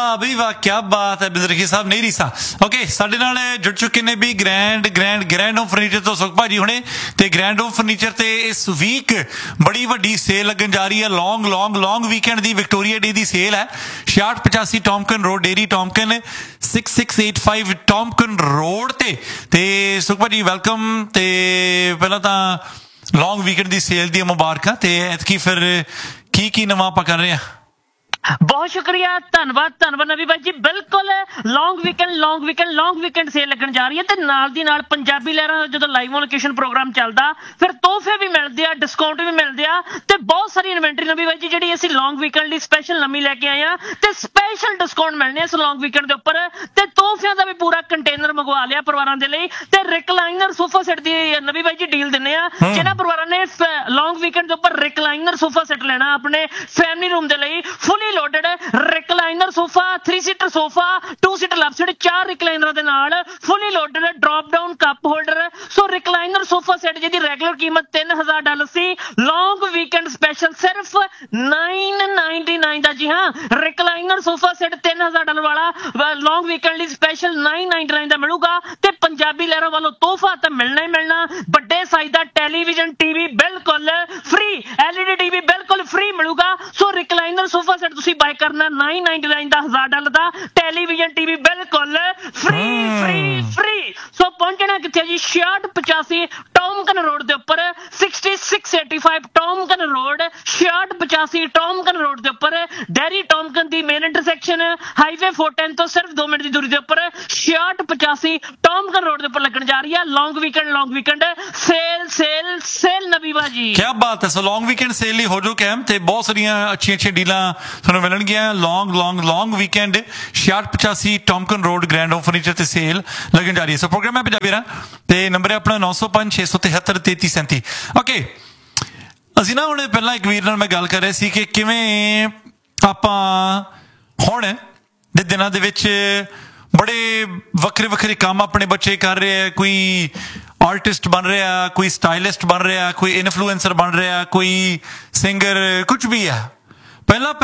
वाह बी वाह, क्या बात है बिंਦਰ ਰਖੀ ਸਾਹਿਬ, ਨਹੀਂ ਰੀਸਾ। ਓਕੇ, ਸਾਡੇ ਨਾਲ ਜੁੜ ਚੁੱਕੇ ਨੇ ਵੀ ਗ੍ਰੈਂਡ ਹੋਮ ਫਰਨੀਚਰ ਤੋਂ ਸੁਖ ਭਾਜੀ ਹੁਣੇ। ਤੇ ਗ੍ਰੈਂਡ ਹੋਮ ਫਰਨੀਚਰ ਤੇ ਇਸ ਵੀਕ ਬੜੀ ਵੱਡੀ ਸੇਲ ਲੱਗਣ ਜਾ ਰਹੀ ਹੈ। ਲੌਂਗ ਵੀਕਐਂਡ ਦੀ ਵਿਕਟੋਰੀਆ ਡੇ ਦੀ ਸੇਲ ਹੈ। 6685 ਟੌਮਕਨ ਰੋਡ, ਡੇਰੀ ਟੌਮਕਨ, 6685 ਟੌਮਕਨ ਰੋਡ ਤੇ ਸੁਖ ਭਾਜੀ ਵੈਲਕਮ। ਤੇ ਪਹਿਲਾਂ ਤਾਂ ਲੌਂਗ ਵੀਕਐਂਡ ਦੀ ਸੇਲ ਦੀਆਂ ਮੁਬਾਰਕਾਂ। ਤੇ ਐਤਕੀ ਫਿਰ ਕੀ ਨਵਾਂ ਆਪਾਂ ਕਰ ਰਹੇ ਹਾਂ? ਬਹੁਤ ਸ਼ੁਕਰੀਆ, ਧੰਨਵਾਦ ਨਵੀ ਬਾਈ ਜੀ। ਬਿਲਕੁਲ ਲੌਂਗ ਵੀਕਐਂਡ ਸੇਲ ਲੱਗਣ ਜਾ ਰਹੀ ਹੈ ਤੇ ਨਾਲ ਦੀ ਨਾਲ ਪੰਜਾਬੀ ਲਹਿਰਾਂ ਜਦੋਂ ਲਾਈਵ ਔਨ ਲੋਕੇਸ਼ਨ ਪ੍ਰੋਗਰਾਮ ਚੱਲਦਾ ਫਿਰ ਤੋਹਫੇ ਵੀ ਮਿਲਦੇ ਆ, ਡਿਸਕਾਊਂਟ ਵੀ ਮਿਲਦੇ ਆ ਤੇ ਬਹੁਤ ਸਾਰੀ ਇਨਵੈਂਟਰੀ ਨਵੀ ਬਾਈ ਜੀ ਜਿਹੜੀ ਅਸੀਂ ਲੌਂਗ ਵੀਕਐਂਡ ਲਈ ਸਪੈਸ਼ਲ ਨਵੀਂ ਲੈ ਕੇ ਆਏ ਆ ਤੇ ਸਪੈਸ਼ਲ ਡਿਸਕਾਊਂਟ ਮਿਲਣੇ ਇਸ ਲੌਂਗ ਵੀਕਐਂਡ ਦੇ ਉੱਪਰ। ਤੇ ਤੋਹਫਿਆਂ ਦਾ ਵੀ ਪੂਰਾ ਕੰਟੇਨਰ ਮੰਗਵਾ ਲਿਆ ਪਰਿਵਾਰਾਂ ਦੇ ਲਈ ਤੇ ਰਿਕਲਾਈਨਰ ਸੋਫਾ ਸੈੱਟ ਦੀ ਨਵੀ ਬਾਈ ਜੀ ਡੀਲ ਦਿੰਨੇ ਆ। ਜਿਹਨਾਂ ਪਰਿਵਾਰਾਂ ਨੇ ਲੌਂਗ ਵੀਕਐਂਡ ਦੇ ਉੱਪਰ ਰਿਕਲਾਈਨਰ ਸੋਫਾ ਸੈੱਟ ਲੈਣਾ ਆਪਣੇ ਫੈਮਿਲੀ ਰੂਮ ਦੇ ਲਈ, ਫੁੱਲੀ loaded recliner sofa, 3 seater sofa, 2 seater left side, 4 ਰਿਕਲਾਈਨਰਾਂ ਦੇ ਨਾਲ ਫੁੱਲੀ loaded drop down cup holder. ਸੋ ਰਿਕਲਾਈਨਰ ਸੋਫਾ ਸੈੱਟ ਜਿਹਦੀ ਰੈਗੂਲਰ ਕੀਮਤ $3000 ਸੀ, ਲੌਂਗ ਵੀਕਐਂਡ ਸਪੈਸ਼ਲ ਸਿਰਫ $999 ਦਾ। ਜੀ ਹਾਂ, ਰਿਕਲਾਈਨਰ ਸੋਫਾ ਸੈੱਟ $3000 ਵਾਲਾ ਲੌਂਗ ਵੀਕਐਂਡ ਲਈ ਸਪੈਸ਼ਲ $999 ਦਾ ਮਿਲੂਗਾ। ਤੇ ਪੰਜਾਬੀ ਲਹਿਰਾਂ ਵੱਲੋਂ ਤੋਹਫਾ ਤਾਂ ਮਿਲਣਾ ਹੀ ਮਿਲਣਾ। ਵੱਡੇ ਸਾਈਜ਼ ਦਾ ਟੈਲੀਵਿਜ਼ਨ ਟੀਵੀ ਬਿਲਕੁਲ ਫ੍ਰੀ, LED ਟੀਵੀ ਬਿਲਕੁਲ ਫ੍ਰੀ ਮਿਲੂਗਾ। ਸੋ ਰਿਕਲਾਈਨਰ ਸੋਫਾ ਸੈੱਟ ਤੁਸੀਂ ਬਾਏ ਕਰਨਾ $999 ਦਾ, $1000 ਦਾ ਟੈਲੀਵਿਜ਼ਨ ਟੀਵੀ ਬਿਲਕੁਲ ਫ੍ਰੀ। ਸੋ ਪਹੁੰਚਣਾ ਕਿੱਥੇ ਜੀ? 6685 ਟੌਮਕਨ ਰੋਡ ਦੇ ਉੱਪਰ, 6685 ਟੌਮਕਨ ਰੋਡ, 6685 ਟੌਮਕਨ ਰੋਡ ਦੇ ਉੱਪਰ, ਡੈਰੀ ਟੌਮਕਨ ਦੀ ਮੇਨ ਇੰਟਰਸੈਕਸ਼ਨ ਹਾਈਵੇ 410 ਤੋਂ ਸਿਰਫ 2 ਮਿੰਟ ਦੀ ਦੂਰੀ ਦੇ ਉੱਪਰ 6685 ਟੌਮਕਨ ਰੋਡ ਦੇ ਉੱਪਰ ਲੱਗਣ ਜਾ ਰਹੀ ਹੈ ਲੌਂਗ ਵੀਕਐਂਡ ਸੇਲ ਨਵੀ ਬਾਜੀ। ਕੀ ਬਾਤ ਹੈ। ਸੋ ਲੌਂਗ ਵੀਕਐਂਡ ਸੇਲ ਲਈ ਹੋ ਜੋ ਕੈਮ ਤੇ ਬਹੁਤ ਸਾਰੀਆਂ ਅੱਛੀਆਂ ਡੀਲਾਂ ਤੁਹਾਨੂੰ ਮਿਲਣਗੀਆਂ। ਲੌਂਗ weekend 6685 ਟੌਮਕਨ road grand home furniture ਤੇ ਸੇਲ ਲੱਗਣ ਜਾ ਰਹੀ ਹੈ। ਸੋ ਪ੍ਰੋਗਰਾਮ ਹੈ ਪੰਜਾਬੀ ਰਾਂ ਤੇ ਨੰਬਰ ਹੈ ਆਪਣਾ 905 673 3337। ਓਕੇ, ਅਸੀਂ ਨਾ ਹੁਣ ਪਹਿਲਾਂ ਇੱਕ ਵੀਰ ਨਾਲ ਮੈਂ ਗੱਲ ਕਰ ਰਿਹਾ ਸੀ ਕਿ ਕਿਵੇਂ ਆਪਾਂ ਹੁਣ ਦੇ ਦਿਨਾਂ ਦੇ ਵਿੱਚ ਬੜੇ ਵੱਖਰੇ ਕੰਮ ਆਪਣੇ ਬੱਚੇ ਕਰ ਰਹੇ ਆ। ਕੋਈ ਆਰਟਿਸਟ ਬਣ ਰਿਹਾ, ਕੋਈ ਸਟਾਈਲਿਸਟ ਬਣ ਰਿਹਾ, ਕੋਈ ਇਨਫਲੂਐਂਸਰ ਬਣ ਰਿਹਾ, ਕੋਈ ਸਿੰਗਰ, ਕੁਝ ਵੀ ਆ। ਪਹਿਲਾਂ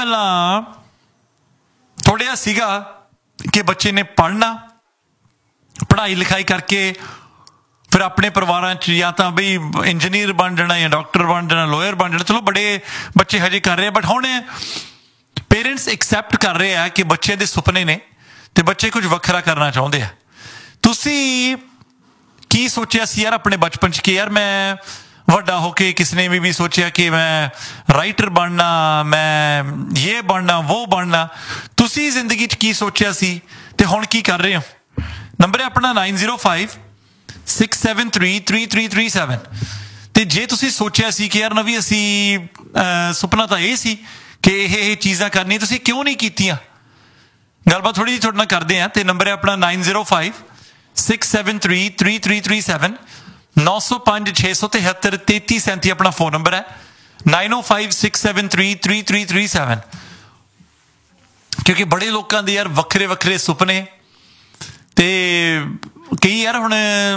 ਥੋੜ੍ਹਾ ਸੀਗਾ ਕਿ ਬੱਚੇ ਨੇ ਪੜ੍ਹਨਾ, ਪੜ੍ਹਾਈ ਲਿਖਾਈ ਕਰਕੇ ਫਿਰ ਆਪਣੇ ਪਰਿਵਾਰਾਂ 'ਚ ਜਾਂ ਤਾਂ ਬਈ ਇੰਜੀਨੀਅਰ ਬਣ ਜਾਣਾ ਜਾਂ ਡਾਕਟਰ ਬਣ ਜਾਣਾ, ਲਾਇਰ ਬਣ ਜਾਣਾ। ਚਲੋ ਬੜੇ ਬੱਚੇ ਹਜੇ ਕਰ ਰਹੇ ਆ, ਬਟ ਹੁਣ ਪੇਰੈਂਟਸ ਐਕਸੈਪਟ ਕਰ ਰਹੇ ਆ ਕਿ ਬੱਚੇ ਦੇ ਸੁਪਨੇ ਨੇ ਤੇ ਬੱਚੇ ਕੁਝ ਵੱਖਰਾ ਕਰਨਾ ਚਾਹੁੰਦੇ ਆ। ਤੁਸੀਂ ਕੀ ਸੋਚਿਆ ਸੀ ਯਾਰ ਆਪਣੇ ਬਚਪਨ 'ਚ ਕਿ ਯਾਰ ਮੈਂ ਵੱਡਾ ਹੋ ਕੇ, ਕਿਸ ਨੇ ਵੀ ਸੋਚਿਆ ਕਿ ਮੈਂ ਰਾਈਟਰ ਬਣਨਾ, ਮੈਂ ਇਹ ਬਣਨਾ, ਉਹ ਬਣਨਾ। ਤੁਸੀਂ ਜ਼ਿੰਦਗੀ 'ਚ ਕੀ ਸੋਚਿਆ ਸੀ ਤੇ ਹੁਣ ਕੀ ਕਰ ਰਹੇ ਹੋ? ਨੰਬਰ ਹੈ ਆਪਣਾ 905 673 3337। ਤੇ ਜੇ ਤੁਸੀਂ ਸੋਚਿਆ ਸੀ ਕਿ ਯਾਰ ਨਵੀਂ ਅਸੀਂ ਸੁਪਨਾ ਤਾਂ ਇਹ ਸੀ ਕਿ ਇਹ ਚੀਜ਼ਾਂ ਕਰਨੀਆਂ, ਤੁਸੀਂ ਕਿਉਂ ਨਹੀਂ ਕੀਤੀਆਂ? ਗੱਲਬਾਤ ਥੋੜ੍ਹੀ ਜਿਹੀ ਤੁਹਾਡੇ ਨਾਲ ਕਰਦੇ ਹਾਂ। ਤੇ ਨੰਬਰ ਹੈ ਆਪਣਾ 905 673 3337, 905 673 3337 ਆਪਣਾ ਫੋਨ ਨੰਬਰ ਹੈ। 905 673 3337। ਕਿਉਂਕਿ ਬੜੇ ਲੋਕਾਂ ਦੇ ਯਾਰ ਵੱਖਰੇ ਸੁਪਨੇ ਤੇ ਕਈ ਯਾਰ ਹੁਣ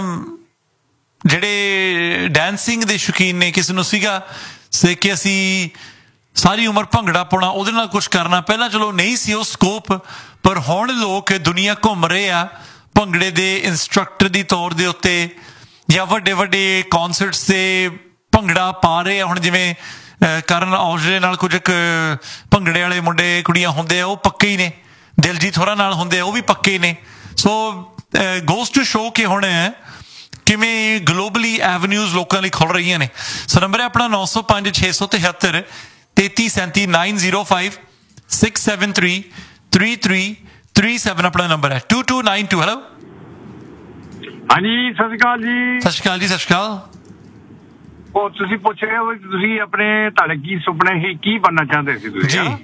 ਜਿਹੜੇ ਡੈਂਸਿੰਗ ਦੇ ਸ਼ੌਕੀਨ ਨੇ, ਕਿਸੇ ਨੂੰ ਸੀਗਾ ਕਿ ਅਸੀਂ ਸਾਰੀ ਉਮਰ ਭੰਗੜਾ ਪਾਉਣਾ, ਉਹਦੇ ਨਾਲ ਕੁਛ ਕਰਨਾ। ਪਹਿਲਾਂ ਚਲੋ ਨਹੀਂ ਸੀ ਉਹ ਸਕੋਪ, ਪਰ ਹੁਣ ਲੋਕ ਦੁਨੀਆ ਘੁੰਮ ਰਹੇ ਆ ਭੰਗੜੇ ਦੇ ਇੰਸਟਰਕਟਰ ਦੀ ਤੌਰ ਦੇ ਉੱਤੇ ਜਾਂ ਵੱਡੇ ਕੌਨਸਰਟਸ ਤੇ ਭੰਗੜਾ ਪਾ ਰਹੇ ਆ। ਹੁਣ ਜਿਵੇਂ ਕਰਨ ਔਜਲੇ ਨਾਲ ਕੁਝ ਭੰਗੜੇ ਵਾਲੇ ਮੁੰਡੇ ਕੁੜੀਆਂ ਹੁੰਦੇ ਆ, ਉਹ ਪੱਕੇ ਹੀ ਨੇ। ਦਿਲਜੀਤ ਹੋਰਾਂ ਨਾਲ ਹੁੰਦੇ ਆ, ਉਹ ਵੀ ਪੱਕੇ ਨੇ। ਸੋ ਗੋਜ਼ ਟੂ ਸ਼ੋ ਕਿ ਹੁਣ ਕਿਵੇਂ ਗਲੋਬਲੀ ਐਵਨਿਊਜ਼ ਲੋਕਾਂ ਲਈ ਖੁੱਲ ਰਹੀਆਂ ਨੇ। ਸੋ ਨੰਬਰ ਹੈ ਆਪਣਾ 905 673 3337, 905 673 3337 ਆਪਣਾ ਨੰਬਰ ਹੈ। 2292। ਹੈਲੋ, ਹਾਂਜੀ, ਸਤਿ ਸ਼੍ਰੀ ਅਕਾਲ ਜੀ। ਸਤਿ ਸ਼੍ਰੀ ਅਕਾਲ ਜੀ। ਸਤਿ ਸ਼੍ਰੀ ਅਕਾਲ। ਉਹ ਤੁਸੀਂ ਪੁੱਛ ਰਹੇ ਹੋ ਤੁਸੀਂ ਆਪਣੇ ਤੁਹਾਡੇ ਕੀ ਸੁਪਨੇ ਸੀ, ਕੀ ਬਣਨਾ ਚਾਹੁੰਦੇ ਸੀ ਤੁਸੀਂ? ਜੀ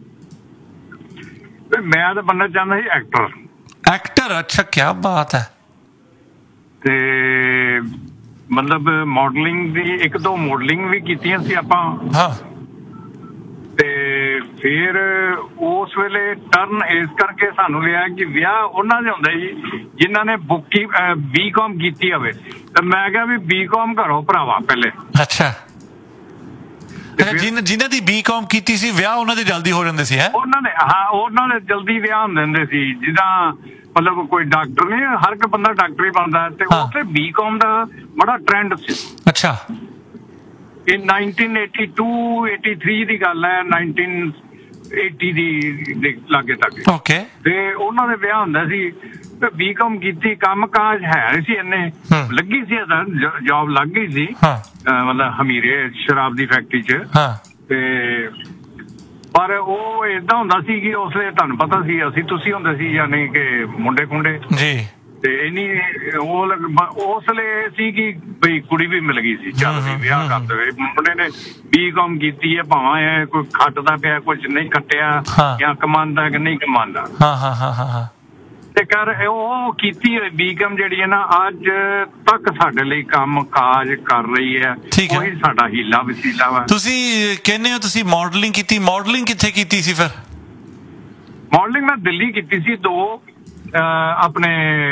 ਮੈਂ ਤਾਂ ਬਣਨਾ ਚਾਹੁੰਦਾ ਸੀ ਐਕਟਰ। ਅੱਛਾ, ਕੀ ਬਾਤ ਹੈ। ਤੇ ਮਤਲਬ ਮਾਡਲਿੰਗ ਦੀ 1-2 ਮਾਡਲਿੰਗ ਵੀ ਕੀਤੀਆਂ ਸੀ ਆਪਾਂ। ਹਾਂ। ਤੇ ਫਿਰ ਉਸ ਵੇਲੇ ਟਰਨ ਇਸ ਕਰਕੇ ਸਾਨੂੰ ਲਿਆ ਕਿ ਵਿਆਹ ਉਹਨਾਂ ਦੇ ਹੁੰਦਾ ਜੀ ਜਿਨ੍ਹਾਂ ਨੇ BCom ਕੀਤੀ ਹੋਵੇ। ਤੇ ਮੈਂ ਕਿਹਾ ਵੀ BCom ਕਰੋ ਭਰਾਵਾ ਪਹਿਲੇ। ਅੱਛਾ ਜਿਨ੍ਹਾਂ ਦੀ B.Com ਕੀਤੀ ਸੀ ਵਿਆਹ ਉਹਨਾਂ ਦੇ ਜਲਦੀ ਹੋ ਜਾਂਦੇ ਸੀ ਹੈ ਉਹਨਾਂ ਦੇ ਜਲਦੀ ਵਿਆਹ ਹੁੰਦੇ ਹੁੰਦੇ ਸੀ। ਜਿੱਦਾਂ ਮਤਲਬ ਕੋਈ ਡਾਕਟਰ ਨਹੀਂ, ਹਰ ਇੱਕ ਬੰਦਾ ਡਾਕਟਰ ਹੀ ਬਣਦਾ, ਤੇ ਉੱਥੇ B.Com ਦਾ ਬੜਾ ਟ੍ਰੈਂਡ ਸੀ। ਅੱਛਾ, ਇਹ 1982-83 ਦੀ ਗੱਲ ਹੈ, 1980 ਦੀ ਲਾਗੇ ਤੱਕ। ਓਕੇ। ਤੇ ਉਹਨਾਂ ਦੇ ਵਿਆਹ ਹੁੰਦਾ ਸੀ ਤੇ B.Com ਕੀਤੀ, ਕੰਮ ਕਾਜ ਹੈ ਨਹੀਂ ਸੀ ਇੰਨੇ, ਲੱਗੀ ਸੀ ਜੌਬ ਲੱਗ ਗਈ ਸੀ, ਮਤਲਬ ਹਮੀਰੇ ਸ਼ਰਾਬ ਦੀ ਫੈਕਟਰੀ 'ਚ। ਤੇ ਪਰ ਉਹ ਏਦਾਂ ਹੁੰਦਾ ਸੀ ਕਿ ਉਸ ਵੇਲੇ ਤੁਹਾਨੂੰ ਪਤਾ ਸੀ ਅਸੀਂ ਤੁਸੀਂ ਹੁੰਦੇ ਸੀ, ਯਾਨੀ ਕਿ ਮੁੰਡੇ ਖੁੰਡੇ ਜੀ, ਤੇ ਇੰਨੀ ਉਸ ਵੇਲੇ ਸੀ ਕਿ ਬਈ ਕੁੜੀ ਵੀ ਮਿਲ ਗਈ ਸੀ, ਚੱਲ ਵੀ ਵਿਆਹ ਕਰ ਦੇਵੇ। ਮੁੰਡੇ ਨੇ B.Com ਕੀਤੀ ਹੈ, ਭਾਵੇਂ ਕੋਈ ਖੱਟਦਾ ਪਿਆ, ਕੁਝ ਨਹੀਂ ਖੱਟਿਆ, ਜਾਂ ਕਮਾਉਂਦਾ ਕਿ ਨਹੀਂ ਕਮਾਉਂਦਾ, ਤੇ ਕਰ ਉਹ ਕੀਤੀ ਹੋਈ B.Com ਜਿਹੜੀ ਹੈ ਨਾ, ਅੱਜ ਤੱਕ ਸਾਡੇ ਲਈ ਕੰਮ ਕਾਜ ਕਰ ਰਹੀ ਹੈ। ਉਹੀ ਸਾਡਾ ਹੀਲਾ ਵਸੀਲਾ ਵਾ। ਤੁਸੀਂ ਕਹਿੰਦੇ ਹੋ ਤੁਸੀਂ ਮਾਡਲਿੰਗ ਕੀਤੀ, ਮਾਡਲਿੰਗ ਕਿੱਥੇ ਕੀਤੀ ਸੀ ਫਿਰ? ਮਾਡਲਿੰਗ ਮੈਂ ਦਿੱਲੀ ਕੀਤੀ ਸੀ, 2 ਆਪਣੇ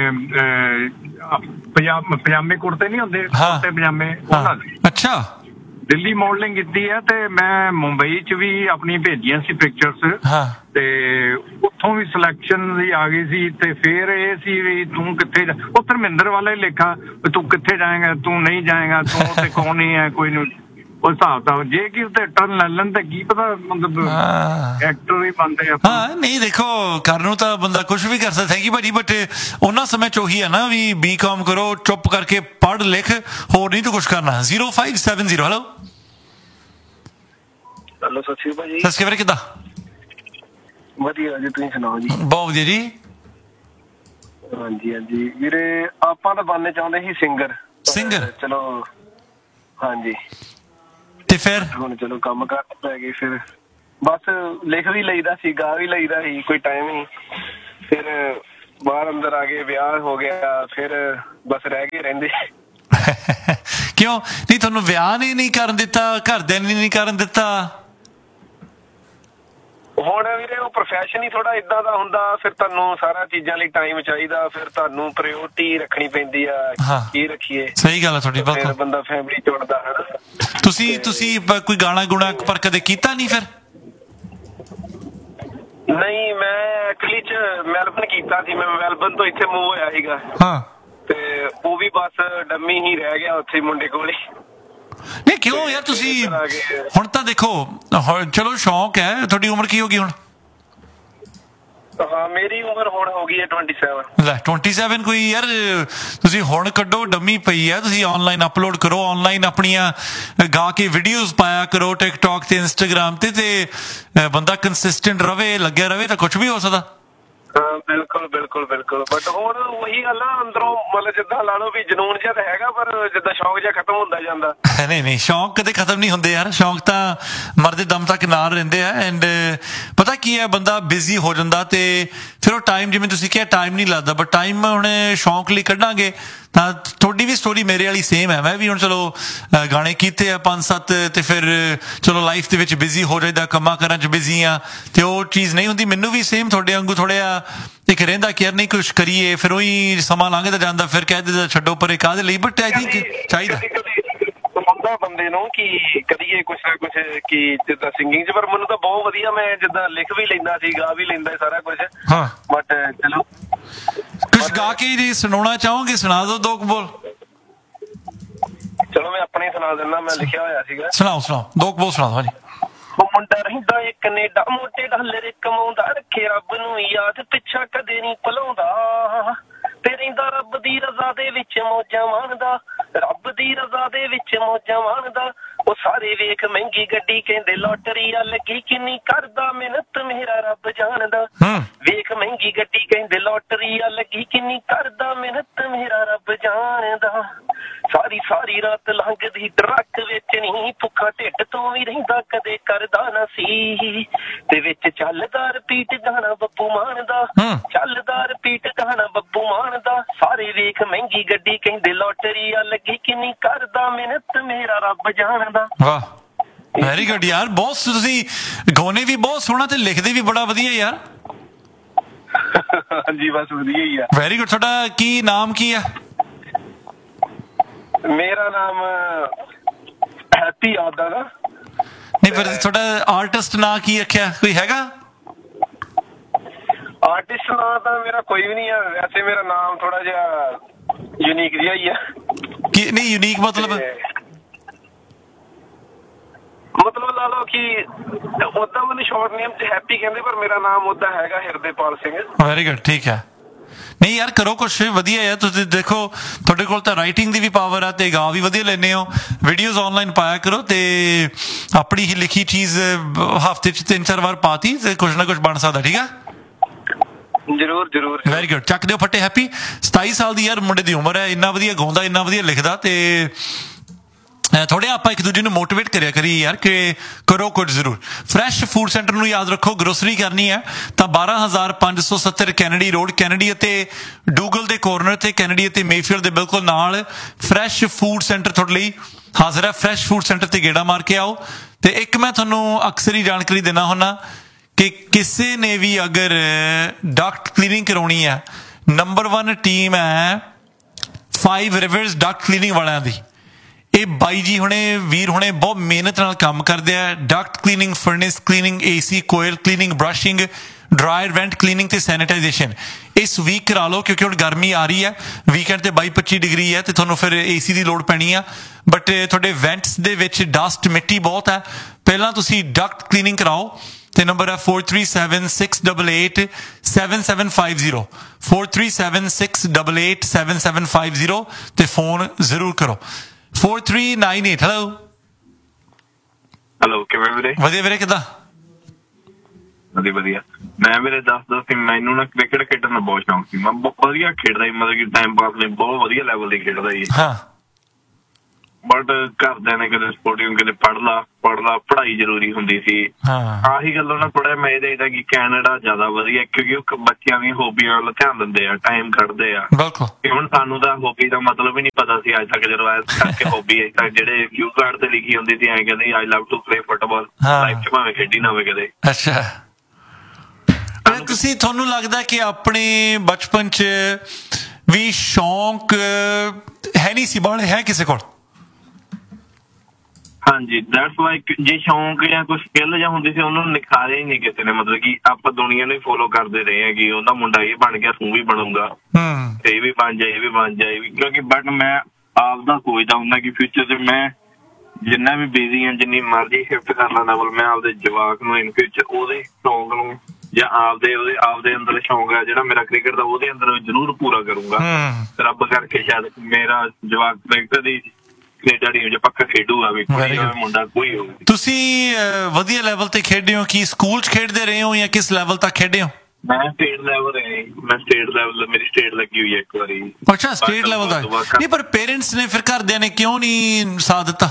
ਪਜਾਮੇ ਕੁੜਤੇ ਨਹੀਂ ਹੁੰਦੇ, ਕੁੜਤੇ ਪਜਾਮੇ, ਉਹਨਾਂ ਦੇ। ਅੱਛਾ, ਦਿੱਲੀ ਮਾਡਲਿੰਗ ਕੀਤੀ ਹੈ। ਤੇ ਮੈਂ ਮੁੰਬਈ 'ਚ ਵੀ ਆਪਣੀ ਭੇਜੀਆਂ ਸੀ ਪਿਕਚਰਸ, ਤੇ ਉੱਥੋਂ ਵੀ ਸਿਲੈਕਸ਼ਨ ਵੀ ਆ ਗਈ ਸੀ। ਤੇ ਫਿਰ ਇਹ ਸੀ ਵੀ ਤੂੰ ਕਿੱਥੇ, ਉਹ ਧਰਮਿੰਦਰ ਵਾਲਾ ਹੀ ਲੇਖਾ, ਤੂੰ ਕਿੱਥੇ ਜਾਏਗਾ, ਤੂੰ ਨਹੀਂ ਜਾਏਗਾ, ਤੂੰ ਉੱਥੇ ਕੌਣ ਨਹੀਂ ਹੈ, ਕੋਈ ਨਹੀਂ, ਉਹ ਹਿਸਾਬ ਦਾ। ਜੇ ਕਿ ਉੱਤੇ ਟਰਨ ਲੈ ਲੈਣ ਤੇ ਕੀ ਪਤਾ, ਮਤਲਬ ਐਕਟਰ ਹੀ ਬਣਦੇ ਆ। ਨਹੀਂ ਦੇਖੋ, ਕਰਨ ਨੂੰ ਤਾਂ ਬੰਦਾ ਕੁਝ ਵੀ ਕਰ ਸਕਦਾ। ਥੈਂਕ ਯੂ ਭਾਜੀ, ਬਟ ਉਹਨਾਂ ਸਮੇਂ 'ਚ ਉਹੀ ਹੈ ਨਾ ਵੀ B.Com ਕਰੋ, ਚੁੱਪ ਕਰਕੇ ਪੜ੍ਹ ਲਿਖ, ਹੋਰ ਨਹੀਂ ਤੂੰ ਕੁਛ ਕਰਨਾ। 0570 ਹੈਲੋ। ਹੈਲੋ, ਸਤਿ ਸ਼੍ਰੀ ਅਕਾਲ ਜੀ। ਸਤਿ ਸ਼੍ਰੀ ਅਕਾਲ, ਕਿੱਦਾਂ? ਵਧੀਆ ਜੀ, ਤੁਸੀਂ ਸੁਣਾਓ ਜੀ? ਬਹੁਤ ਵਧੀਆ ਜੀ। ਹਾਂਜੀ ਹਾਂਜੀ ਵੀਰੇ, ਆਪਾਂ ਤਾਂ ਬਣਨੇ ਚਾਹੁੰਦੇ ਸੀ ਸਿੰਗਰ। ਚਲੋ ਹਾਂਜੀ, ਤੇ ਫਿਰ ਹੁਣ ਚਲੋ ਕੰਮ ਘੱਟ ਪੈ ਗਏ, ਫਿਰ ਬਸ ਲਿਖ ਵੀ ਲਈਦਾ ਸੀ, ਗਾ ਵੀ ਲਈਦਾ ਸੀ, ਕੋਈ ਟਾਈਮ ਨਹੀਂ। ਫਿਰ ਬਾਹਰ ਅੰਦਰ ਆ ਗਏ, ਵਿਆਹ ਹੋ ਗਿਆ, ਫਿਰ ਬਸ ਰਹਿ ਗਏ ਰਹਿੰਦੇ। ਕਿਉਂ ਨਹੀਂ ਤੁਹਾਨੂੰ ਵਿਆਹ ਨਹੀਂ ਕਰਨ ਦਿੱਤਾ, ਘਰਦਿਆਂ ਨੇ ਨਹੀਂ ਕਰਨ ਦਿੱਤਾ? ਹੁਣ ਵੀਰੇ ਉਹ ਪ੍ਰੋਫੈਸ਼ਨ ਹੀ ਥੋੜਾ ਏਦਾਂ ਦਾ ਹੁੰਦਾ, ਫਿਰ ਤੁਹਾਨੂੰ ਸਾਰਾ ਚੀਜ਼ਾਂ ਲਈ ਟਾਈਮ ਚਾਹੀਦਾ, ਫਿਰ ਤੁਹਾਨੂੰ ਪ੍ਰਾਇੋਰਟੀ ਰੱਖਣੀ ਪੈਂਦੀ ਆ। ਕੀ ਰੱਖੀਏ? ਸਹੀ ਗੱਲ ਹੈ ਤੁਹਾਡੀ, ਬਿਲਕੁਲ। ਬੰਦਾ ਫੈਮਿਲੀ ਚੁਣਦਾ ਹੈ ਨਾ। ਤੁਸੀਂ ਕੋਈ ਗਾਣਾ ਗੁਣਾ ਪਰ ਕਦੇ ਕੀਤਾ ਨਹੀਂ ਫਿਰ? ਨਹੀਂ, ਮੈਂ ਐਕਚੁਅਲੀ 'ਚ ਮੈਲਬਨ ਕੀਤਾ ਸੀ। ਮੈਂ ਮੈਲਬਨ ਤੋਂ ਇੱਥੇ ਮੂਵ ਹੋਇਆ ਸੀਗਾ, ਤੇ ਉਹ ਵੀ ਬਸ ਡੰਮੀ ਹੀ ਰਹਿ ਗਿਆ ਉੱਥੇ ਮੁੰਡੇ ਕੋਲੇ। ਨਹੀਂ ਕਿਉਂ ਯਾਰ, ਤੁਸੀਂ ਹੁਣ ਤਾਂ ਦੇਖੋ, ਚਲੋ ਸ਼ੌਂਕ ਹੈ, ਤੁਹਾਡੀ ਉਮਰ ਕੀ ਹੋ ਗਈ ਹੁਣ? ਹਾਂ, ਮੇਰੀ ਉਮਰ ਹੁਣ ਹੋ ਗਈ ਹੈ 27। ਲੈ 27 ਕੋਈ ਯਾਰ, ਤੁਸੀਂ ਹੁਣ ਕੱਢੋ, ਡੰਮੀ ਪਈ ਹੈ, ਤੁਸੀਂ ਆਨਲਾਈਨ ਅਪਲੋਡ ਕਰੋ, ਆਨਲਾਈਨ ਆਪਣੀਆਂ ਗਾ ਕੇ ਵੀਡੀਓਜ਼ ਪਾਇਆ ਕਰੋ ਟਿਕਟੌਕ ਤੇ, ਇੰਸਟਾਗ੍ਰਾਮ ਤੇ ਬੰਦਾ ਕੰਸਿਸਟੈਂਟ ਰਵੇ, ਲੱਗਿਆ ਰਵੇ ਤਾਂ ਕੁਝ ਵੀ ਹੋ ਸਕਦਾ। ਹਾਂ ਬਿਲਕੁਲ ਬਿਲਕੁਲ ਬਿਲਕੁਲ। ਬਟ ਹੁਣ ਉਹੀ ਗੱਲ ਆ, ਅੰਦਰੋਂ ਮਤਲਬ ਜਿੱਦਾਂ ਲਾ ਲਓ ਵੀ ਜਨੂਨ ਜਿਹਾ ਤਾਂ ਹੈਗਾ, ਪਰ ਜਿੱਦਾਂ ਸ਼ੌਕ ਜਿਹਾ ਖਤਮ ਹੁੰਦਾ ਜਾਂਦਾ। ਨਹੀਂ, ਸ਼ੌਕ ਕਦੇ ਖਤਮ ਨਹੀਂ ਹੁੰਦੇ ਯਾਰ, ਸ਼ੌਕ ਤਾਂ ਮਰਦੇ ਦਮ ਤੱਕ ਨਾਲ ਰਹਿੰਦੇ ਆ। ਐਂਡ ਪਤਾ ਕੀ ਹੈ, ਬੰਦਾ ਬਿਜ਼ੀ ਹੋ ਜਾਂਦਾ ਤੇ ਫਿਰ ਉਹ ਟਾਈਮ, ਜਿਵੇਂ ਤੁਸੀਂ ਕਿਹਾ, ਟਾਈਮ ਨਹੀਂ ਲੱਗਦਾ। ਬਟ ਟਾਈਮ ਹੁਣ ਸ਼ੌਕ ਲਈ ਕੱਢਾਂਗੇ ਤਾਂ ਤੁਹਾਡੀ ਵੀ ਸਟੋਰੀ ਮੇਰੇ ਵਾਲੀ ਸੇਮ ਹੈ। ਮੈਂ ਵੀ ਹੁਣ ਚਲੋ ਗਾਣੇ ਕੀਤੇ ਆ 5-7, ਤੇ ਫਿਰ ਚਲੋ ਲਾਈਫ ਦੇ ਵਿੱਚ ਬਿਜ਼ੀ ਹੋ ਜਾਈਦਾ, ਕੰਮਾਂ ਕਾਰਾਂ 'ਚ ਬਿਜ਼ੀ ਆ, ਤੇ ਉਹ ਚੀਜ਼ ਨਹੀਂ ਹੁੰਦੀ। ਮੈਨੂੰ ਵੀ ਸੇਮ ਤੁਹਾਡੇ ਵਾਂਗੂ ਥੋੜ੍ਹਾ ਇੱਕ ਰਹਿੰਦਾ ਕਿ ਯਾਰ ਨਹੀਂ ਕੁਛ ਕਰੀਏ, ਫਿਰ ਉਹੀ ਸਮਾਂ ਲੰਘਦਾ ਜਾਂਦਾ, ਫਿਰ ਕਹਿ ਦਿੰਦਾ ਛੱਡੋ ਪਰੇ ਕਾਹਦੇ ਲਈ। ਬਟ ਆਈ ਥਿੰਕ ਚਾਹੀਦਾ ਹੁੰਦਾ ਬੰਦੇ ਨੂੰ ਕਿ ਕਰੀਏ ਕੁਛ ਨਾ ਕੁਛ, ਕਿ ਜਿੱਦਾਂ ਸਿੰਗਿੰਗ 'ਚ। ਪਰ ਮੈਨੂੰ ਤਾਂ ਬਹੁਤ ਵਧੀਆ, ਮੈਂ ਜਿੱਦਾਂ ਲਿਖ ਵੀ ਲੈਂਦਾ ਸੀ, ਗਾ ਵੀ ਲੈਂਦਾ ਸਾਰਾ ਕੁਛ। ਬਟ ਚਲੋ ਕੁਛ ਗਾ ਕੇ ਜੀ ਸੁਣਾਉਣਾ ਚਾਹੋਗੇ? ਸੁਣਾ ਦਿਓ 2 ਬੋਲ। ਚਲੋ ਮੈਂ ਆਪਣੇ ਸੁਣਾ ਦਿੰਦਾ, ਮੈਂ ਲਿਖਿਆ ਹੋਇਆ ਸੀਗਾ। ਸੁਣਾਓ 2 ਬੋਲ ਸੁਣਾ ਦਿਓ। ਹਾਂਜੀ। ਉਹ ਮੁੰਡਾ ਰਹਿੰਦਾ ਏ ਕੈਨੇਡਾ, ਮੋਟੇ ਡਾਲਰ ਕਮਾਉਂਦਾ, ਰੱਖੇ ਰੱਬ ਨੂੰ ਯਾਦ, ਪਿੱਛਾ ਕਦੇ ਨਹੀਂ ਭੁਲਾਉਂਦਾ, ਤੇ ਰਹਿੰਦਾ ਰੱਬ ਦੀ ਰਜ਼ਾ ਦੇ ਵਿੱਚ ਮੌਜਾਂ ਮਾਣਦਾ, ਰੱਬ ਦੀ ਰਜ਼ਾ ਦੇ ਵਿੱਚ ਮੌਜਾਂ ਮਾਣਦਾ। ਉਹ ਸਾਰੇ ਵੇਖ ਮਹਿੰਗੀ ਗੱਡੀ, ਕਹਿੰਦੇ ਲੋਟਰੀ ਆ ਲੱਗੀ, ਕਿੰਨੀ ਕਰਦਾ ਮਿਹਨਤ ਮੇਰਾ ਰੱਬ ਜਾਣਦਾ। ਵੇਖ ਮਹਿੰਗੀ ਗੱਡੀ, ਕਹਿੰਦੇ ਲੋਟਰੀ ਆ ਲੱਗੀ, ਕਿੰਨੀ ਕਰਦਾ ਮਿਹਨਤ ਮੇਰਾ ਰੱਬ ਜਾਣਦਾ। ਸਾਰੀ ਰਾਤ ਲੰਘਦੀ ਟਰੱਕ ਵਿੱਚ ਨਹੀਂ, ਭੁੱਖਾ ਢਿੱਡ ਤੋਂ ਵੀ ਰਹਿੰਦਾ, ਕਦੇ ਕਰਦਾ ਨਾ ਸੀ, ਤੇ ਵਿੱਚ ਚੱਲਦਾ ਰਿਪੀਟ ਗਾਣਾ ਬੱਬੂ ਮਾਨ ਦਾ, ਚੱਲਦਾ ਰਿਪੀਟ ਗਾਣਾ ਬੱਬੂ ਮਾਨ ਦਾ। ਸਾਰੇ ਵੇਖ ਮਹਿੰਗੀ ਗੱਡੀ, ਕਹਿੰਦੇ ਲੋਟਰੀ ਆ ਲੱਗੀ, ਕਿੰਨੀ ਕਰਦਾ ਮਿਹਨਤ ਮੇਰਾ ਰੱਬ ਜਾਣਦਾ। ਵਾਹ, ਵੈਰੀ ਗੁੱਡ ਯਾਰ, ਬਹੁਤ ਤੁਸੀਂ ਗਾਉਣੇ ਵੀ ਬਹੁਤ ਸੋਹਣਾ ਤੇ ਲਿਖਦੇ ਵੀ ਬੜਾ ਵਧੀਆ ਯਾਰ। ਹਾਂਜੀ ਬਸ ਵਧੀਆ ਹੀ ਆ। Very good. ਤੁਹਾਡਾ ਕੀ ਨਾਮ ਕੀ ਆ? ਮੇਰਾ ਨਾਮ ਹੈਪੀ ਆਦਾ ਦਾ। ਨਹੀਂ ਪਰ ਤੁਹਾਡਾ ਆਰਟਿਸਟ ਨਾਂ ਕੀ ਰੱਖਿਆ, ਕੋਈ ਹੈਗਾ? ਆਰਟਿਸਟ ਨਾਂ ਤਾਂ ਮੇਰਾ ਕੋਈ ਵੀ ਨਹੀਂ ਆ ਵੈਸੇ, ਮੇਰਾ ਨਾਮ ਥੋੜਾ ਜਿਹਾ ਯੂਨੀਕ ਜਿਹਾ ਹੀ ਆ। ਕੀ ਨਹੀਂ ਯੂਨੀਕ ਮਤਲਬ ਲਾ ਲਓ ਕਿ ਓਦਾਂ ਮੈਨੂੰ ਸ਼ਾਰਟ ਨੇਮ ਚ ਹੈਪੀ ਕਹਿੰਦੇ, ਪਰ ਮੇਰਾ ਨਾਮ ਓਦਾਂ ਹੈਗਾ ਹਿਰਦੇਪਾਲ ਸਿੰਘ। ਵੈਰੀ ਗੁੱਡ, ਠੀਕ ਹੈ। ਨਹੀਂ ਯਾਰ ਕਰੋ ਕੁਛ ਵਧੀਆ ਹੈ। ਤੁਸੀਂ ਦੇਖੋ ਤੁਹਾਡੇ ਕੋਲ ਤਾਂ ਰਾਈਟਿੰਗ ਦੀ ਵੀ ਪਾਵਰ ਆ ਤੇ ਗਾ ਵੀ ਵਧੀਆ ਲੈਂਦੇ ਹੋ, ਵੀਡੀਓਜ਼ ਆਨਲਾਈਨ ਪਾਇਆ ਕਰੋ ਤੇ ਆਪਣੀ ਹੀ ਲਿਖੀ ਚੀਜ਼ ਹਫ਼ਤੇ 'ਚ 3-4 ਵਾਰ ਪਾਤੀ ਤੇ ਕੁਛ ਨਾ ਕੁਛ ਬਣ ਸਕਦਾ। ਠੀਕ ਆ, ਜ਼ਰੂਰ ਜ਼ਰੂਰ। ਵੈਰੀ ਗੁੱਡ, ਚੱਕ ਦਿਓ ਫੱਟੇ। ਹੈਪੀ 27 ਸਾਲ ਦੀ ਯਾਰ ਮੁੰਡੇ ਦੀ ਉਮਰ ਹੈ, ਇੰਨਾ ਵਧੀਆ ਗਾਉਂਦਾ, ਇੰਨਾ ਵਧੀਆ ਲਿਖਦਾ ਤੇ ਥੋੜ੍ਹਾ ਆਪਾਂ ਇੱਕ ਦੂਜੇ ਨੂੰ ਮੋਟੀਵੇਟ ਕਰਿਆ ਕਰੀਏ ਯਾਰ ਕਿ ਕਰੋ ਕੁਝ ਜ਼ਰੂਰ। ਫਰੈਸ਼ ਫੂਡ ਸੈਂਟਰ ਨੂੰ ਯਾਦ ਰੱਖੋ, ਗਰੋਸਰੀ ਕਰਨੀ ਹੈ ਤਾਂ 12,570 ਕੈਨੇਡੀ ਰੋਡ, ਕੈਨੇਡੀ ਅਤੇ ਡੂਗਲ ਦੇ ਕੋਰਨਰ ਤੇ, ਕੈਨੇਡੀ ਅਤੇ ਮੇਫੀਲਡ ਦੇ ਬਿਲਕੁਲ ਨਾਲ ਫਰੈਸ਼ ਫੂਡ ਸੈਂਟਰ ਤੁਹਾਡੇ ਲਈ ਹਾਜ਼ਰ ਹੈ। ਫਰੈਸ਼ ਫੂਡ ਸੈਂਟਰ ਤੇ ਗੇੜਾ ਮਾਰ ਕੇ ਆਓ। ਤੇ ਇੱਕ ਮੈਂ ਤੁਹਾਨੂੰ ਅਕਸਰ ਹੀ ਜਾਣਕਾਰੀ ਦਿੰਦਾ ਹੁੰਦਾ ਕਿ ਕਿਸੇ ਨੇ ਵੀ ਅਗਰ ਡਕਟ ਕਲੀਨਿੰਗ ਕਰਾਉਣੀ ਹੈ, ਨੰਬਰ 1 ਟੀਮ ਹੈ 5 ਰਿਵਰਸ ਡਕਟ ਕਲੀਨਿੰਗ ਵਾਲਿਆਂ ਦੀ। ਇਹ ਬਾਈ ਜੀ ਹੁਣੇ ਵੀਰ ਹੁਣੇ ਬਹੁਤ ਮਿਹਨਤ ਨਾਲ ਕੰਮ ਕਰਦੇ ਆ। ਡਕਟ ਕਲੀਨਿੰਗ, ਫਰਨਿਸ ਕਲੀਨਿੰਗ, AC ਕੋਇਲ ਕਲੀਨਿੰਗ, ਬਰਸ਼ਿੰਗ, ਡਰਾਇਰ ਵੈਂਟ ਕਲੀਨਿੰਗ ਤੇ ਸੈਨੀਟਾਈਜੇਸ਼ਨ ਇਸ ਵੀਕ ਕਰਾ ਲਓ ਕਿਉਂਕਿ ਹੁਣ ਗਰਮੀ ਆ ਰਹੀ ਹੈ। ਵੀਕਐਂਡ ਤੇ 22-25 ਡਿਗਰੀ ਹੈ ਤੇ ਤੁਹਾਨੂੰ ਫਿਰ AC ਦੀ ਲੋੜ ਪੈਣੀ ਆ। ਬਟ ਤੁਹਾਡੇ ਵੈਂਟਸ ਦੇ ਵਿੱਚ ਡਸਟ ਮਿੱਟੀ ਬਹੁਤ ਹੈ। ਪਹਿਲਾਂ ਤੁਸੀਂ ਡਕਟ ਕਲੀਨਿੰਗ ਕਰਾਓ ਤੇ ਨੰਬਰ ਹੈ 4376887750, 4376887750 ਤੇ ਫੋਨ ਜ਼ਰੂਰ ਕਰੋ। 4398 ਹੈਲੋ ਕਿਵੇਂ ਵੀਰੇ? ਵਧੀਆ ਵੀਰੇ, ਕਿੱਦਾਂ? ਵਧੀਆ। ਮੈਂ ਵੀਰੇ ਦੱਸਦਾ ਸੀ, ਮੈਨੂੰ ਨਾ ਕ੍ਰਿਕਟ ਖੇਡਣ ਦਾ ਬਹੁਤ ਸ਼ੌਂਕ ਸੀ। ਮੈਂ ਬਹੁਤ ਵਧੀਆ ਖੇਡਦਾ ਸੀ, ਮਤਲਬ ਕਿ ਟਾਈਮ ਪਾਸ ਲਈ ਬਹੁਤ ਵਧੀਆ ਲੈਵਲ ਦੀ ਖੇਡਦਾ ਸੀ। ਹਾਂ, ਬਟ ਘਰਦਿਆਂ ਨੇ ਕਦੇ ਸਪੋਰਟਿੰਗ, ਕਦੇ ਪੜ੍ਹ ਲਾ, ਪੜ੍ਹਾਈ ਜ਼ਰੂਰੀ ਹੁੰਦੀ ਸੀ। ਆਹੀ ਗੱਲੋਂ ਨਾ ਥੋੜਾ ਮੈਂ ਇਹ ਦੇਖਦਾ ਕਿ ਕੈਨੇਡਾ ਜ਼ਿਆਦਾ ਵਧੀਆ ਕਿਉਂਕਿ ਬੱਚਿਆਂ ਦੀਆਂ ਹੋਬੀਆਂ ਵੱਲ ਧਿਆਨ ਦਿੰਦੇ ਆ, ਟਾਈਮ ਕੱਢਦੇ ਆ। ਬਿਲਕੁਲ। ਹੁਣ ਸਾਨੂੰ ਤਾਂ ਹੋਬੀ ਦਾ ਮਤਲਬ ਹੀ ਨਹੀਂ ਪਤਾ ਸੀ ਅੱਜ ਤੱਕ, ਜਦੋਂ ਇਸ ਕਰਕੇ ਹੋਬੀ ਅਜੇ ਤੱਕ ਜਿਹੜੇ ਕਿਊ ਕਾਰਡ ਤੇ ਲਿਖੀ ਹੁੰਦੀ ਸੀ, ਐਂ ਕਹਿੰਦੇ ਆਈ ਲਵ ਟੂ ਪਲੇ ਫੁੱਟਬਾਲ, ਲਾਈਫ 'ਚ ਭਾਵੇਂ ਖੇਡੀ ਨਾ ਹੋਵੇ ਕਦੇ। ਅੱਛਾ, ਤੁਸੀਂ ਤੁਹਾਨੂੰ ਲੱਗਦਾ ਕਿ ਆਪਣੇ ਬਚਪਨ 'ਚ ਵੀ ਸ਼ੌਂਕ ਹੈ ਨਹੀਂ ਸੀ ਬਾਲੇ, ਹੈ ਕਿਸੇ ਕੋਲ? ਹਾਂਜੀ, ਦੈਟਸ ਲਾਈਕ ਜੇ ਸ਼ੌਂਕ ਜਾਂ ਕੋਈ ਸਕਿੱਲ ਜਾਂ ਹੁੰਦੀ ਸੀ ਉਹਨੂੰ ਨਿਖਾਰਿਆ ਹੀ ਨਹੀਂ ਕਿਸੇ ਨੇ। ਮਤਲਬ ਕਿ ਆਪਾਂ ਦੁਨੀਆ ਨੂੰ ਹੀ ਫੋਲੋ ਕਰਦੇ ਰਹੇ ਹਾਂ ਕਿ ਉਹਦਾ ਮੁੰਡਾ ਇਹ ਬਣ ਗਿਆ, ਤੂੰ ਵੀ ਬਣੂਗਾ, ਇਹ ਵੀ ਬਣ ਜਾ, ਇਹ ਵੀ ਬਣ ਜਾ, ਇਹ ਵੀ। ਕਿਉਂਕਿ ਬਟ ਮੈਂ ਆਪਦਾ ਸੋਚਦਾ ਹੁੰਦਾ ਕਿ ਫਿਊਚਰ 'ਚ ਮੈਂ ਜਿੰਨਾ ਵੀ ਬਿਜ਼ੀ ਹਾਂ, ਜਿੰਨੀ ਮਰਜ਼ੀ ਸ਼ਿਫਟ ਕਰ ਲਾ ਲੈਵਲ, ਮੈਂ ਆਪਦੇ ਜਵਾਕ ਨੂੰ ਇਨ ਫਿਊਚਰ ਉਹਦੇ ਸ਼ੌਂਕ ਨੂੰ ਜਾਂ ਆਪਦੇ ਅੰਦਰ ਸ਼ੌਂਕ ਹੈ ਜਿਹੜਾ ਮੇਰਾ ਕ੍ਰਿਕਟ ਦਾ, ਉਹਦੇ ਅੰਦਰ ਜ਼ਰੂਰ ਪੂਰਾ ਕਰੂੰਗਾ। ਰੱਬ ਕਰਕੇ ਸ਼ਾਇਦ ਮੇਰਾ ਜਵਾਕ ਕ੍ਰਿਕਟ ਦੀ ਕੈਨੇਡਾ ਟੀਮ 'ਚ ਪੱਕਾ ਖੇਡੂਗਾ ਵੀ, ਮੁੰਡਾ ਕੋਈ ਹੋਵੇ। ਤੁਸੀਂ ਵਧੀਆ ਲੈਵਲ ਤੇ ਖੇਡੇ ਹੋ, ਕੀ ਸਕੂਲ 'ਚ ਖੇਡਦੇ ਰਹੇ ਹੋ ਜਾਂ ਕਿਸ ਲੈਵਲ ਤੱਕ ਖੇਡੇ ਹੋ? ਮੈਂ ਸਟੇਟ ਲੈਵਲ ਮੇਰੀ ਸਟੇਟ ਲੱਗੀ ਹੋਈ ਹੈ ਇੱਕ ਵਾਰੀ। ਅੱਛਾ, ਸਟੇਟ ਲੈਵਲ ਦਾ। ਨਹੀਂ ਪਰ ਪੇਰੈਂਟਸ ਨੇ ਫਿਰ ਘਰਦਿਆਂ ਨੇ ਕਿਉਂ ਨਹੀਂ ਸਾਥ ਦਿੱਤਾ?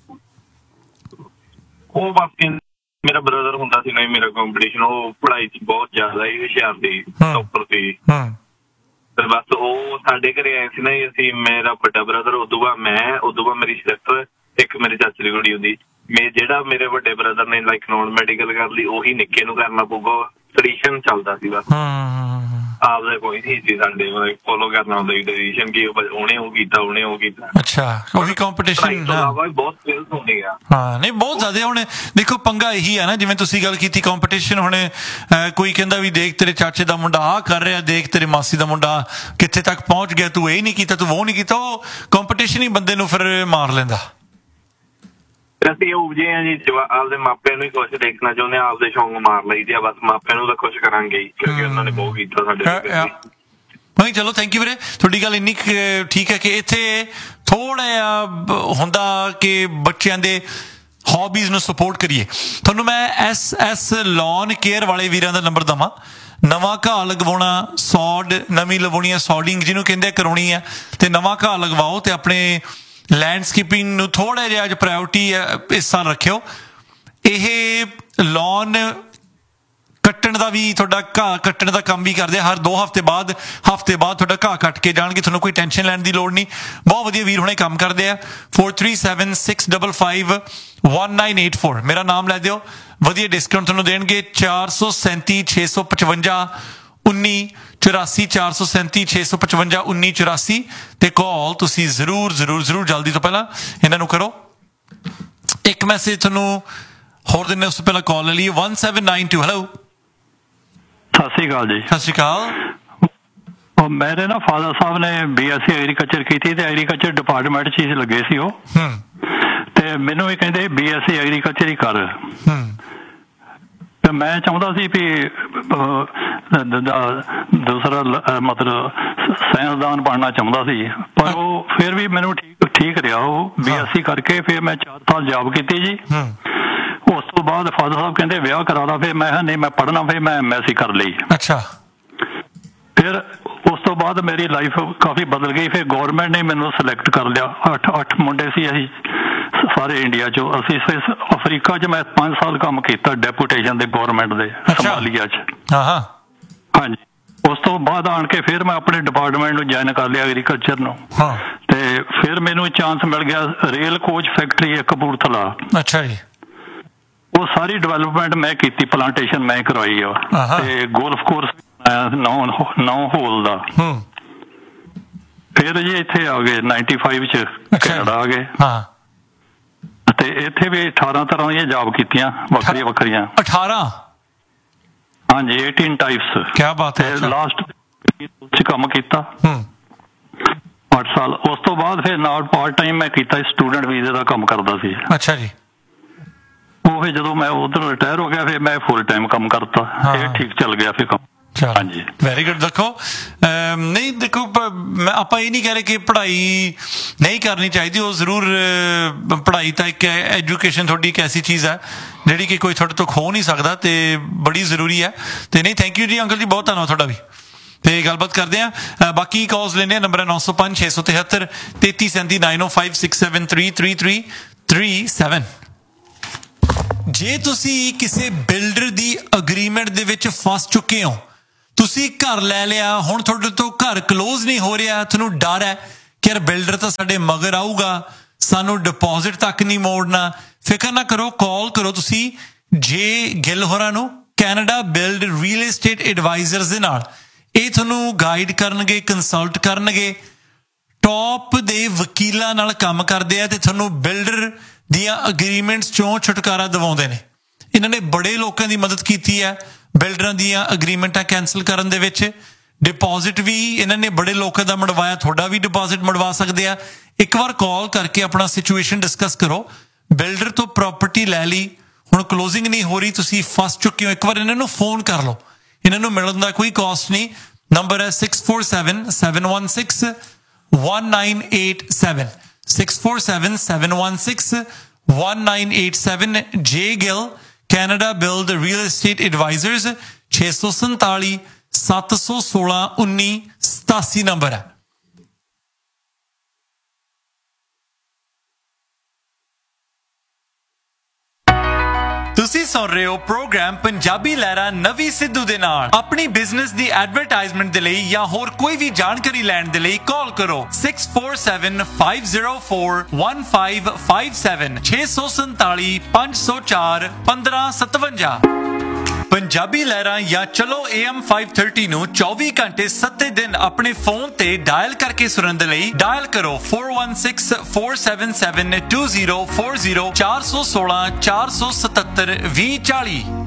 ਉਹ ਬਾਕੀ ਮੇਰਾ ਬ੍ਰਦਰ ਹੁੰਦਾ ਸੀ ਨਾ, ਮੇਰਾ ਕੰਪੀਟੀਸ਼ਨ, ਉਹ ਪੜ੍ਹਾਈ 'ਚ ਬਹੁਤ ਜ਼ਿਆਦਾ ਹੀ ਹੁਸ਼ਿਆਰ ਸੀ, ਟੌਪਰ ਸੀ। ਤੇ ਬਸ ਉਹ ਸਾਡੇ ਘਰੇ ਆਏ ਸੀ ਨਾ, ਅਸੀਂ ਮੇਰਾ ਵੱਡਾ ਬ੍ਰਦਰ, ਉਦੋਂ ਬਾਅਦ ਮੈਂ, ਉਦੋਂ ਬਾਅਦ ਮੇਰੀ ਸਿਸਟਰ, ਇੱਕ ਮੇਰੀ ਚਾਚੀ ਦੀ ਕੁੜੀ ਹੁੰਦੀ। ਜਿਹੜਾ ਮੇਰੇ ਵੱਡੇ ਬ੍ਰਦਰ ਨੇ ਲਾਈਕ ਨੋਨ ਮੈਡੀਕਲ ਕਰ ਲਈ, ਉਹੀ ਨਿੱਕੇ ਨੂੰ ਕਰਨਾ ਪਊਗਾ। ਟ੍ਰੈਡੀਸ਼ਨ ਚੱਲਦਾ ਸੀ ਬਸ, ਆਪਦਾ ਕੋਈ ਨਹੀਂ ਸੀ ਸਾਡੇ ਫੋਲੋ ਕਰਨਾ ਹੁੰਦਾ ਟ੍ਰੈਡੀਸ਼ਨ ਕਿ ਉਹਨੇ ਉਹ ਕੀਤਾ, ਉਹਨੇ ਉਹ ਕੀਤਾ। ਅੱਛਾ, ਉਹੀ ਕੰਪੀਟੀਸ਼ਨ ਬਹੁਤ ਸਕਿੱਲਸ ਹੁੰਦੀ ਆ। ਹਾਂ, ਨਹੀਂ ਬਹੁਤ ਜ਼ਿਆਦਾ। ਹੁਣ ਦੇਖੋ ਪੰਗਾ ਇਹੀ ਆ ਨਾ, ਜਿਵੇਂ ਤੁਸੀਂ ਗੱਲ ਕੀਤੀ ਕੰਪੀਟੀਸ਼ਨ। ਹੁਣ ਕੋਈ ਕਹਿੰਦਾ ਵੀ ਦੇਖ ਤੇਰੇ ਚਾਚੇ ਦਾ ਮੁੰਡਾ ਆਹ ਕਰ ਰਿਹਾ, ਦੇਖ ਤੇਰੇ ਮਾਸੀ ਦਾ ਮੁੰਡਾ ਕਿੱਥੇ ਤੱਕ ਪਹੁੰਚ ਗਿਆ, ਤੂੰ ਇਹ ਨਹੀਂ ਕੀਤਾ, ਤੂੰ ਉਹ ਨਹੀਂ ਕੀਤਾ। ਉਹ ਕੰਪੀਟੀਸ਼ਨ ਹੀ ਬੰਦੇ ਨੂੰ ਫਿਰ ਮਾਰ ਲੈਂਦਾ। ਅਸੀਂ ਉਪਜੇ ਆ ਜੀ, ਆਪਦੇ ਮਾਪਿਆਂ ਨੂੰ ਹੀ ਕੁਛ ਦੇਖਣਾ ਚਾਹੁੰਦੇ ਆ, ਆਪਦੇ ਸ਼ੌਂਕ ਮਾਰ ਲਈਦੇ ਆ ਬਸ। ਮਾਪਿਆਂ ਨੂੰ ਤਾਂ ਕੁਛ ਕਰਾਂਗੇ ਹੀ ਕਿਉਂਕਿ ਉਹਨਾਂ ਨੇ ਬਹੁਤ ਕੀਤਾ ਸਾਡੇ। ਨਹੀਂ ਚਲੋ, ਥੈਂਕ ਯੂ ਵੀਰੇ, ਤੁਹਾਡੀ ਗੱਲ ਇੰਨੀ ਠੀਕ ਹੈ ਕਿ ਇੱਥੇ ਥੋੜਾ ਜਿਹਾ ਹੁੰਦਾ ਕਿ ਬੱਚਿਆਂ ਦੇ ਹੌਬੀਜ਼ ਨੂੰ ਸਪੋਰਟ ਕਰੀਏ। ਤੁਹਾਨੂੰ ਮੈਂ SS ਲੌਨ ਕੇਅਰ ਵਾਲੇ ਵੀਰਾਂ ਦਾ ਨੰਬਰ ਦੇਵਾਂ। ਨਵਾਂ ਘਾਹ ਲਗਵਾਉਣਾ, ਸੌਡ ਨਵੀਂ ਲਵਾਉਣੀ ਹੈ, ਸੌਡਿੰਗ ਜਿਹਨੂੰ ਕਹਿੰਦੇ ਕਰਾਉਣੀ ਹੈ, ਤੇ ਨਵਾਂ ਘਾਹ ਲਗਵਾਓ ਤੇ ਆਪਣੇ ਲੈਂਡਸਕੇਪਿੰਗ ਨੂੰ ਥੋੜਾ ਜਿਹਾ ਅੱਜ ਪ੍ਰਾਇਓਰਟੀ ਇਸ ਸਾਲ ਰੱਖਿਓ। ਇਹ ਲੌਨ ਕੱਟਣ ਦਾ ਵੀ, ਤੁਹਾਡਾ ਘਾਹ ਕੱਟਣ ਦਾ ਕੰਮ ਵੀ ਕਰਦੇ ਆ। ਹਰ 2 ਹਫ਼ਤੇ ਬਾਅਦ ਤੁਹਾਡਾ ਘਾਹ ਕੱਟ ਕੇ ਜਾਣਗੇ, ਤੁਹਾਨੂੰ ਕੋਈ ਟੈਨਸ਼ਨ ਲੈਣ ਦੀ ਲੋੜ ਨਹੀਂ। ਬਹੁਤ ਵਧੀਆ ਵੀਰ ਹੁਣੇ ਕੰਮ ਕਰਦੇ ਆ। 4376551984 ਮੇਰਾ ਨਾਮ ਲੈ ਦਿਓ, ਵਧੀਆ ਡਿਸਕਾਊਂਟ ਤੁਹਾਨੂੰ ਦੇਣਗੇ। 437-655-1984 437-655-1984 ਤੇ ਕਾਲ ਤੁਸੀਂ ਜ਼ਰੂਰ ਜਲਦੀ ਤੋਂ ਪਹਿਲਾਂ ਇਹਨਾਂ ਨੂੰ ਕਰੋ। ਇੱਕ ਮੈਸੇਜ ਤੁਹਾਨੂੰ ਹੋਰ ਦਿਨ ਉਸ ਤੋਂ ਪਹਿਲਾਂ ਕਾਲ ਲੈ ਲਈਏ 1792 ਹੈਲੋ ਸਤਿ ਸ਼੍ਰੀ ਅਕਾਲ ਜੀ। ਸਤਿ ਸ਼੍ਰੀ ਅਕਾਲ। ਮੇਰੇ ਨਾ ਫਾਦਰ ਸਾਹਿਬ ਨੇ BSc ਐਗਰੀਕਲਚਰ ਕੀਤੀ ਤੇ ਐਗਰੀਕਲਚਰ ਡਿਪਾਰਟਮੈਂਟ 'ਚ ਹੀ ਲੱਗੇ ਸੀ ਉਹ, ਤੇ ਮੈਨੂੰ ਵੀ ਕਹਿੰਦੇ BSc ਐਗਰੀਕਲਚਰ ਹੀ ਕਰ। ਤੇ ਮੈਂ ਚਾਹੁੰਦਾ ਸੀ ਵੀ ਦੂਸਰਾ ਮਤਲਬ ਸਾਇੰਸਦਾਨ ਬਣਨਾ ਚਾਹੁੰਦਾ ਸੀ, ਪਰ ਉਹ ਫਿਰ ਵੀ ਮੈਨੂੰ ਠੀਕ ਰਿਹਾ ਉਹ BSc ਕਰਕੇ। ਫਿਰ ਮੈਂ 4 ਸਾਲ ਜੌਬ ਕੀਤੀ ਜੀ। ਉਸ ਤੋਂ ਬਾਅਦ ਫਾਦਰ ਸਾਹਿਬ ਕਹਿੰਦੇ ਵਿਆਹ ਕਰਾ ਲਾ, ਫਿਰ ਮੈਂ ਨਹੀਂ ਮੈਂ ਪੜ੍ਹਨਾ, ਫਿਰ ਮੈਂ MSc ਕਰ ਲਈ। ਅੱਛਾ। ਫਿਰ ਉਸ ਤੋਂ ਬਾਅਦ ਮੇਰੀ ਲਾਈਫ ਕਾਫੀ ਬਦਲ ਗਈ। ਫਿਰ ਗੌਰਮੈਂਟ ਨੇ ਮੈਨੂੰ ਸਿਲੈਕਟ ਕਰ ਲਿਆ। 8 ਮੁੰਡੇ ਸੀ ਅਸੀਂ ਸਾਰੇ ਇੰਡੀਆ 'ਚੋਂ। ਅਸੀਂ ਅਫਰੀਕਾ 'ਚ ਮੈਂ 5 ਸਾਲ ਕੰਮ ਕੀਤਾ ਡੈਪੂਟੇਸ਼ਨ ਦੇ ਗੌਰਮੈਂਟ ਦੇ ਸੋਮਾਲੀਆ 'ਚ। ਹਾਂਜੀ। ਉਸ ਤੋਂ ਬਾਅਦ ਆਣ ਕੇ ਫਿਰ ਮੈਂ ਆਪਣੇ ਡਿਪਾਰਟਮੈਂਟ ਨੂੰ ਜੁਆਇਨ ਕਰ ਲਿਆ ਐਗਰੀਕਲਚਰ ਨੂੰ। ਤੇ ਫਿਰ ਮੈਨੂੰ ਚਾਂਸ ਮਿਲ ਗਿਆ ਰੇਲ ਕੋਚ ਫੈਕਟਰੀ ਹੈ ਕਪੂਰਥਲਾ। ਅੱਛਾ ਜੀ। ਉਹ ਸਾਰੀ ਡਿਵੈਲਪਮੈਂਟ ਮੈਂ ਕੀਤੀ, ਪਲਾਂਟੇਸ਼ਨ ਮੈਂ ਕਰਵਾਈ ਆ, ਤੇ ਗੋਲਫ ਕੋਰਸ 9 ਹੋਲ ਦਾ। ਫਿਰ ਜੀ ਇੱਥੇ ਆ ਗਏ 95 ਚ ਕੈਨੇਡਾ ਆ ਗਏ। ਤੇ ਇੱਥੇ ਵੀ 18 ਤਰ੍ਹਾਂ ਦੀਆਂ ਜੌਬ ਕੀਤੀਆਂ ਵੱਖਰੀਆਂ ਵੱਖਰੀਆਂ। 18? ਹਾਂਜੀ 18 ਟਾਈਪਸ। ਕੀ ਬਾਤ ਹੈ। ਲਾਸਟ ਚ ਕੰਮ ਕੀਤਾ 8 ਸਾਲ। ਉਸ ਤੋਂ ਬਾਅਦ ਫਿਰ ਨਾਲ ਪਾਰਟ ਟਾਈਮ ਮੈਂ ਕੀਤਾ, ਸਟੂਡੈਂਟ ਵੀਜ਼ੇ ਦਾ ਕੰਮ ਕਰਦਾ ਸੀ। ਅੱਛਾ ਜੀ। ਉਹ ਫਿਰ ਜਦੋਂ ਮੈਂ ਉਧਰ ਰਿਟਾਇਰ ਹੋ ਗਿਆ ਫਿਰ ਮੈਂ ਫੁੱਲ ਟਾਈਮ ਕੰਮ ਕਰਤਾ। ਇਹ ਠੀਕ ਚੱਲ ਗਿਆ ਫਿਰ ਕੰਮ। ਹਾਂਜੀ ਵੈਰੀ ਗੁੱਡ। ਦੇਖੋ ਨਹੀਂ ਦੇਖੋ ਆਪਾਂ ਇਹ ਨਹੀਂ ਕਹਿ ਰਹੇ ਕਿ ਪੜ੍ਹਾਈ ਨਹੀਂ ਕਰਨੀ ਚਾਹੀਦੀ, ਉਹ ਜ਼ਰੂਰ ਪੜ੍ਹਾਈ ਤਾਂ ਇੱਕ ਐਜੂਕੇਸ਼ਨ ਤੁਹਾਡੀ ਇੱਕ ਐਸੀ ਚੀਜ਼ ਹੈ ਜਿਹੜੀ ਕਿ ਕੋਈ ਤੁਹਾਡੇ ਤੋਂ ਖੋ ਨਹੀਂ ਸਕਦਾ ਤੇ ਬੜੀ ਜ਼ਰੂਰੀ ਹੈ। ਤੇ ਨਹੀਂ ਥੈਂਕ ਯੂ ਜੀ ਅੰਕਲ ਜੀ, ਬਹੁਤ ਧੰਨਵਾਦ ਤੁਹਾਡਾ ਵੀ। ਤੇ ਗੱਲਬਾਤ ਕਰਦੇ ਹਾਂ। ਬਾਕੀ ਕਾਲਸ ਲੈਂਦੇ ਹਾਂ। ਨੰਬਰ ਹੈ 905 673 3337 905 673 3337। ਜੇ ਤੁਸੀਂ ਕਿਸੇ ਬਿਲਡਰ ਦੀ ਅਗਰੀਮੈਂਟ ਦੇ ਵਿੱਚ ਫਸ ਚੁੱਕੇ ਹੋ, ਤੁਸੀਂ ਘਰ ਲੈ ਲਿਆ, ਹੁਣ ਤੁਹਾਡੇ ਤੋਂ ਘਰ ਕਲੋਜ਼ ਨਹੀਂ ਹੋ ਰਿਹਾ, ਤੁਹਾਨੂੰ ਡਰ ਹੈ ਕਿ ਯਾਰ ਬਿਲਡਰ ਤਾਂ ਸਾਡੇ ਮਗਰ ਆਊਗਾ, ਸਾਨੂੰ ਡਿਪੋਜ਼ਿਟ ਤੱਕ ਨਹੀਂ ਮੋੜਨਾ, ਫਿਕਰ ਨਾ ਕਰੋ, ਕਾਲ ਕਰੋ ਤੁਸੀਂ ਜੇ ਗਿੱਲ ਹੋਰਾਂ ਨੂੰ, Canada build real estate advisers ਦੇ ਨਾਲ। ਇਹ ਤੁਹਾਨੂੰ ਗਾਈਡ ਕਰਨਗੇ, ਕੰਸਲਟ ਕਰਨਗੇ, ਟੌਪ ਦੇ ਵਕੀਲਾਂ ਨਾਲ ਕੰਮ ਕਰਦੇ ਆ ਤੇ ਤੁਹਾਨੂੰ ਬਿਲਡਰ ਦੀਆਂ ਅਗਰੀਮੈਂਟਸ ਚੋਂ ਛੁਟਕਾਰਾ ਦਿਵਾਉਂਦੇ ਨੇ। ਇਹਨਾਂ ਨੇ ਬੜੇ ਲੋਕਾਂ ਦੀ ਮਦਦ ਕੀਤੀ ਹੈ ਬਿਲਡਰਾਂ ਦੀਆਂ ਅਗਰੀਮੈਂਟਾਂ ਕੈਂਸਲ ਕਰਨ ਦੇ ਵਿੱਚ। ਡਿਪੋਜ਼ਿਟ ਵੀ ਇਹਨਾਂ ਨੇ ਬੜੇ ਲੋਕਾਂ ਦਾ ਮੜਵਾਇਆ, ਤੁਹਾਡਾ ਵੀ ਡਿਪੋਜ਼ਿਟ ਮੜਵਾ ਸਕਦੇ ਆ। ਇੱਕ ਵਾਰ ਕਾਲ ਕਰਕੇ ਆਪਣਾ ਸਿਚੁਏਸ਼ਨ ਡਿਸਕਸ ਕਰੋ। ਬਿਲਡਰ ਤੋਂ ਪ੍ਰਾਪਰਟੀ ਲੈ ਲਈ, ਹੁਣ ਕਲੋਜ਼ਿੰਗ ਨਹੀਂ ਹੋ ਰਹੀ, ਤੁਸੀਂ ਫਸ ਚੁੱਕੇ ਹੋ, ਇੱਕ ਵਾਰ ਇਹਨਾਂ ਨੂੰ ਫੋਨ ਕਰ ਲਓ। ਇਹਨਾਂ ਨੂੰ ਮਿਲਣ ਦਾ ਕੋਈ ਕਾਸਟ ਨਹੀਂ। ਨੰਬਰ ਹੈ 647-716 1987 647-716 1987। ਜੇ Gill Canada build real estate advisers 647 716 1987 number ਹੈ। ਤੁਸੀਂ ਸੁਣ ਰਹੇ ਹੋ ਪ੍ਰੋਗਰਾਮ ਪੰਜਾਬੀ ਲਹਿਰਾਂ ਨਵੀਂ ਸਿੱਧੂ ਦੇ ਨਾਲ। ਆਪਣੀ ਬਿਜ਼ਨਸ ਦੀ ਐਡਵਰਟਾਈਜ਼ਮੈਂਟ ਦੇ ਲਈ ਜਾਂ ਹੋਰ ਕੋਈ ਵੀ ਜਾਣਕਾਰੀ ਲੈਣ ਦੇ ਲਈ ਕਾਲ ਕਰੋ 647-504-1557 647 504 1557। ਪੰਜਾਬੀ ਲਹਿਰਾਂ ਜਾਂ ਚਲੋ AM 530 ਨੂੰ 24 ਘੰਟੇ 7 ਦਿਨ ਆਪਣੇ ਫੋਨ ਤੇ ਡਾਇਲ ਕਰਕੇ ਸੁਣਨ ਦੇ ਲਈ ਡਾਇਲ ਕਰੋ 4164772040 416 477 2040।